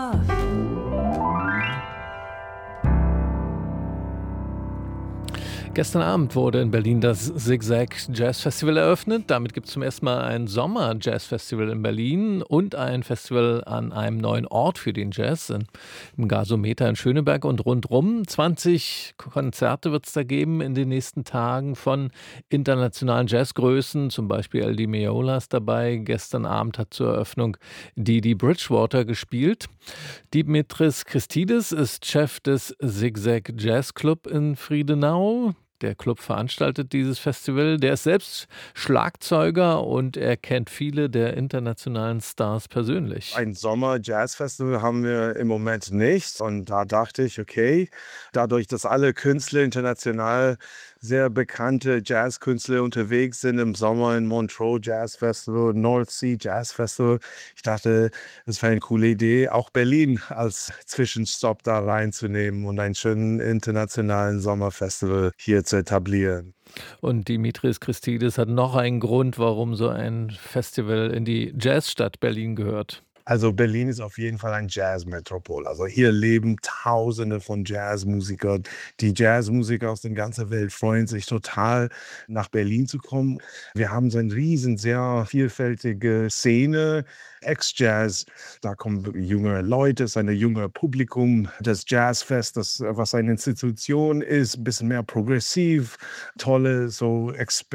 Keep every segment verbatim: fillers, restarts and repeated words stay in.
Gestern Abend wurde in Berlin das Zigzag Jazz Festival eröffnet. Damit gibt es zum ersten Mal ein Sommer-Jazz-Festival in Berlin und ein Festival an einem neuen Ort für den Jazz, in, im Gasometer in Schöneberg und rundrum. zwanzig Konzerte wird es da geben in den nächsten Tagen von internationalen Jazzgrößen, zum Beispiel El Di Meola ist dabei. Gestern Abend hat zur Eröffnung Didi Bridgewater gespielt. Dimitris Christidis ist Chef des Zigzag Jazz Club in Friedenau. Der Club veranstaltet dieses Festival. Der ist selbst Schlagzeuger und er kennt viele der internationalen Stars persönlich. Ein Sommer-Jazz-Festival haben wir im Moment nicht. Und da dachte ich, okay, dadurch, dass alle Künstler international sehr bekannte Jazzkünstler unterwegs sind im Sommer in Montreux Jazz Festival, North Sea Jazz Festival. Ich dachte, das wäre eine coole Idee, auch Berlin als Zwischenstopp da reinzunehmen und einen schönen internationalen Sommerfestival hier zu etablieren. Und Dimitris Christidis hat noch einen Grund, warum so ein Festival in die Jazzstadt Berlin gehört. Also Berlin ist auf jeden Fall ein Jazzmetropol. Also hier leben Tausende von Jazzmusikern. Die Jazzmusiker aus der ganzen Welt freuen sich total, nach Berlin zu kommen. Wir haben so eine riesen, sehr vielfältige Szene. Ex-Jazz, da kommen jüngere Leute, es ist ein jüngeres Publikum. Das Jazzfest, das was eine Institution ist, ein bisschen mehr progressiv, tolle so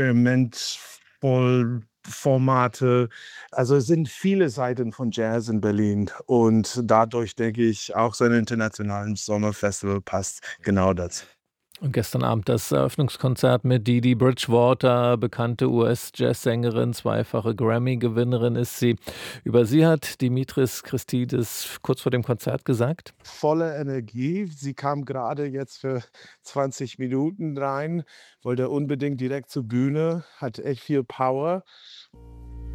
experimentvoll Formate. Also es sind viele Seiten von Jazz in Berlin und dadurch denke ich, auch so ein internationales Sommerfestival passt genau dazu. Und gestern Abend das Eröffnungskonzert mit Didi Bridgewater, bekannte U S-Jazzsängerin, zweifache Grammy-Gewinnerin ist sie. Über sie hat Dimitris Christidis kurz vor dem Konzert gesagt: Volle Energie. Sie kam gerade jetzt für zwanzig Minuten rein, wollte unbedingt direkt zur Bühne, hat echt viel Power.